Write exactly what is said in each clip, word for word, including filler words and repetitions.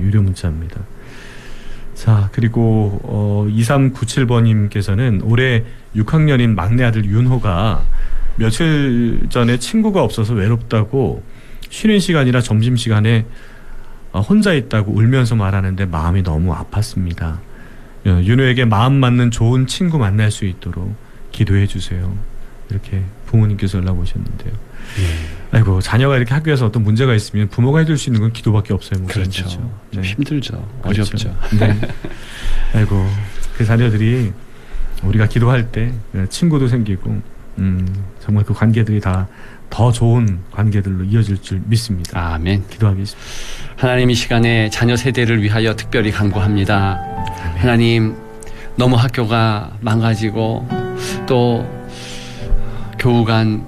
유료 문자입니다. 자, 그리고 어, 이삼구칠 번님께서는 올해 육 학년인 막내 아들 윤호가 며칠 전에 친구가 없어서 외롭다고 쉬는 시간이나 점심시간에 어, 혼자 있다고 울면서 말하는데 마음이 너무 아팠습니다. 어, 윤호에게 마음 맞는 좋은 친구 만날 수 있도록 기도해 주세요. 이렇게 부모님께서 연락 오셨는데요. 예. 아이고, 자녀가 이렇게 학교에서 어떤 문제가 있으면 부모가 해줄 수 있는 건 기도밖에 없어요. 그렇죠. 그렇죠. 네. 힘들죠. 그렇죠. 어렵죠. 네. 아이고, 그 자녀들이 우리가 기도할 때 친구도 생기고 음, 정말 그 관계들이 다 더 좋은 관계들로 이어질 줄 믿습니다. 아멘. 기도하겠습니다. 하나님, 이 시간에 자녀 세대를 위하여 특별히 간구합니다. 아멘. 하나님, 너무 학교가 망가지고 또 교우 간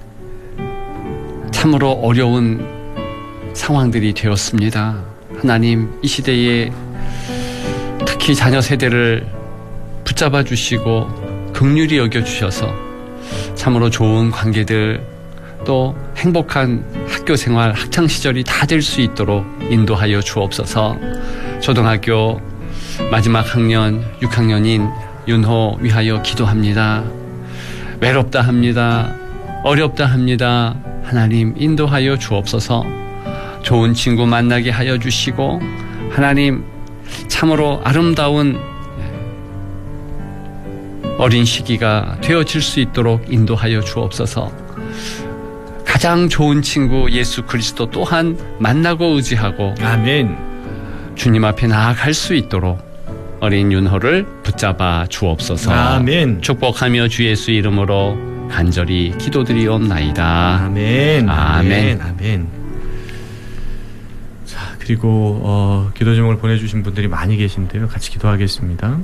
참으로 어려운 상황들이 되었습니다. 하나님, 이 시대에 특히 자녀 세대를 붙잡아 주시고 긍휼히 여겨 주셔서 참으로 좋은 관계들, 또 행복한 학교 생활, 학창 시절이 다 될 수 있도록 인도하여 주옵소서. 초등학교 마지막 학년 육 학년인 윤호 위하여 기도합니다. 외롭다 합니다. 어렵다 합니다. 하나님, 인도하여 주옵소서. 좋은 친구 만나게 하여 주시고 하나님, 참으로 아름다운 어린 시기가 되어질 수 있도록 인도하여 주옵소서. 가장 좋은 친구 예수 그리스도 또한 만나고 의지하고 아멘. 주님 앞에 나아갈 수 있도록 어린 윤호를 붙잡아 주옵소서. 아멘. 축복하며 주 예수 이름으로 간절히 기도드리옵나이다. 아멘. 아멘. 아멘. 자, 그리고 어, 기도 제목을 보내주신 분들이 많이 계신데요. 같이 기도하겠습니다.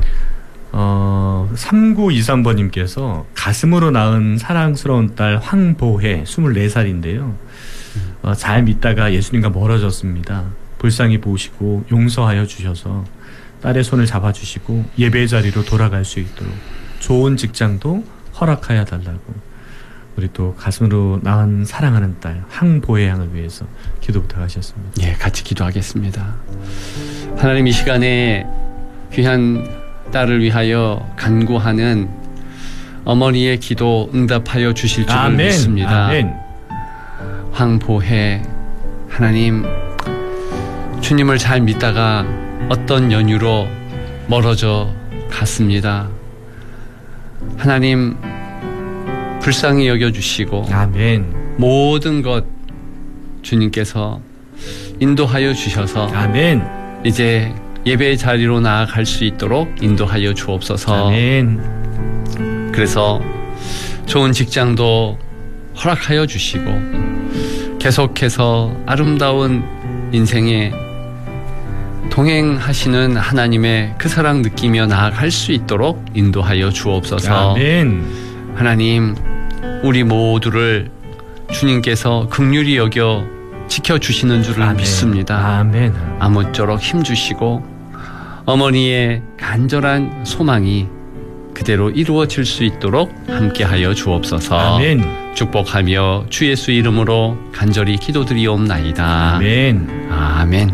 어, 삼구이삼 번님께서 가슴으로 낳은 사랑스러운 딸 황보혜 스물네 살인데요. 어, 잘 믿다가 예수님과 멀어졌습니다. 불쌍히 보시고 용서하여 주셔서 딸의 손을 잡아주시고 예배 자리로 돌아갈 수 있도록 좋은 직장도 허락하여 달라고 우리 또 가슴으로 낳은 사랑하는 딸 황보혜 양을 위해서 기도 부탁하셨습니다. 예, 같이 기도하겠습니다. 하나님, 이 시간에 귀한 딸을 위하여 간구하는 어머니의 기도 응답하여 주실 줄을 아멘. 믿습니다. 아멘. 황보혜, 하나님, 주님을 잘 믿다가 어떤 연유로 멀어져 갔습니다. 하나님, 불쌍히 여겨주시고 아멘. 모든 것 주님께서 인도하여 주셔서 아멘. 이제 예배의 자리로 나아갈 수 있도록 인도하여 주옵소서. 아멘. 그래서 좋은 직장도 허락하여 주시고 계속해서 아름다운 인생에 동행하시는 하나님의 그 사랑 느끼며 나아갈 수 있도록 인도하여 주옵소서. 아멘. 하나님, 우리 모두를 주님께서 긍휼히 여겨 지켜주시는 줄을 아멘. 믿습니다. 아멘. 아무쪼록 힘주시고 어머니의 간절한 소망이 그대로 이루어질 수 있도록 함께하여 주옵소서. 아멘. 축복하며 주 예수 이름으로 간절히 기도드리옵나이다. 아멘. 아멘.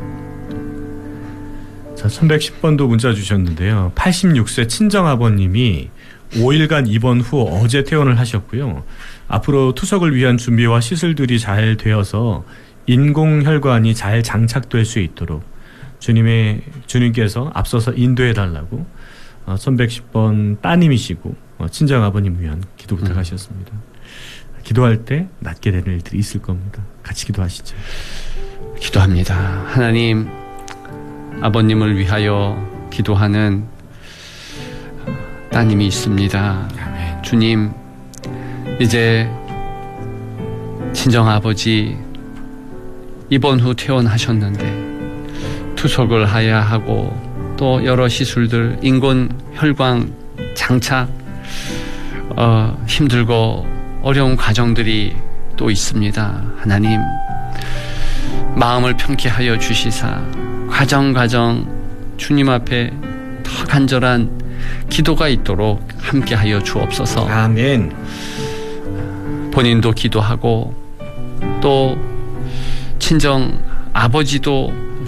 자, 천백십 번도 문자 주셨는데요. 팔십육 세 친정아버님이 오 일간 입원 후 어제 퇴원을 하셨고요. 앞으로 투석을 위한 준비와 시술들이 잘 되어서 인공혈관이 잘 장착될 수 있도록 주님의 주님께서 앞서서 인도해 달라고 어, 천백십 번 따님이시고 어, 친정아버님 위한 기도 부탁하셨습니다. 음. 기도할 때 낫게 되는 일들이 있을 겁니다. 같이 기도하시죠. 기도합니다. 하나님, 아버님을 위하여 기도하는 따님이 있습니다. 아멘. 주님, 이제 친정아버지 입원 후 퇴원하셨는데 투석을 해야 하고 또 여러 시술들, 인공혈관 장착, 어, 힘들고 어려운 과정들이 또 있습니다. 하나님, 마음을 평케 하여 주시사 과정 과정 주님 앞에 더 간절한 기도가 있도록 함께하여 주옵소서. 아멘. 본인도 기도하고 또 친정 아버지도